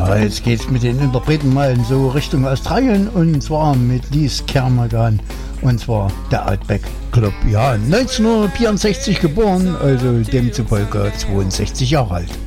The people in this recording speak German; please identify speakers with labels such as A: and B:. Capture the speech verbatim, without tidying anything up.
A: Ja, jetzt geht's mit den Interpreten mal so Richtung Australien und zwar mit Liz Kermagan und zwar der Outback Club. Ja, neunzehnhundertvierundsechzig geboren, also demzufolge zweiundsechzig Jahre alt.